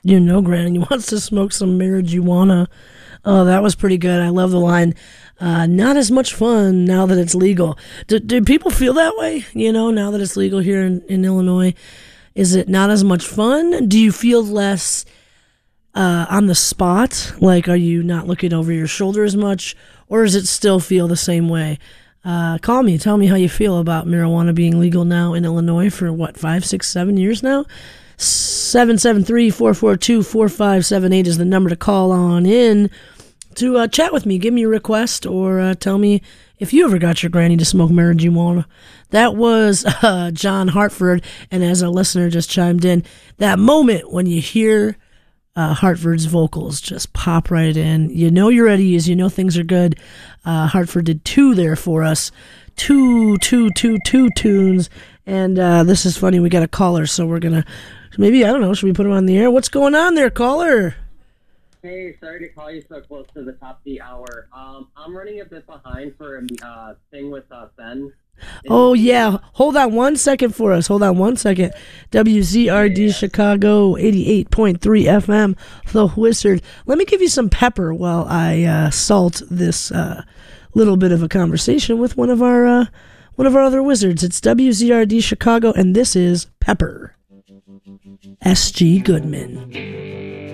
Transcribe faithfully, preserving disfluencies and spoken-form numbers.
You know, Granny wants to smoke some marijuana. Oh, that was pretty good. I love the line. Uh, not as much fun now that it's legal. Do, do people feel that way? You know, now that it's legal here in, in Illinois, is it not as much fun? Do you feel less uh, on the spot? Like, are you not looking over your shoulder as much? Or does it still feel the same way? Uh, call me. Tell me how you feel about marijuana being legal now in Illinois for, what, five, six, seven years now? seven seven three, four four two, four five seven eight is the number to call on in to uh, chat with me. Give me a request or uh, tell me if you ever got your granny to smoke marijuana. That was uh, John Hartford, and as a listener just chimed in, that moment when you hear uh, Hartford's vocals just pop right in, you know you're at ease, you know things are good. Uh, Hartford did two there for us. Two, two, two, two tunes. And uh, this is funny, we got a caller, so we're going to, maybe, I don't know, should we put him on the air? What's going on there, caller? Hey, sorry to call you so close to the top of the hour. Um, I'm running a bit behind for a uh, thing with uh, Ben. Oh, yeah. Hold on one second for us. Hold on one second. W Z R D yeah, yeah. Chicago, eighty-eight point three F M, The Wizard. Let me give you some pepper while I uh, salt this uh, little bit of a conversation with one of our... Uh, One of our other wizards. It's W Z R D Chicago, and this is Pepper. S G Goodman.